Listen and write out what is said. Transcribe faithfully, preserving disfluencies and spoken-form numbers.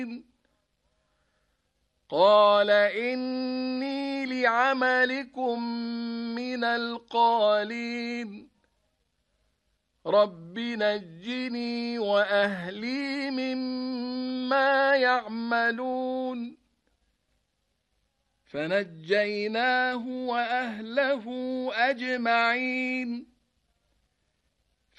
قال إني لعملكم من القالين رب نجني وأهلي مما يعملون فنجيناه وأهله أجمعين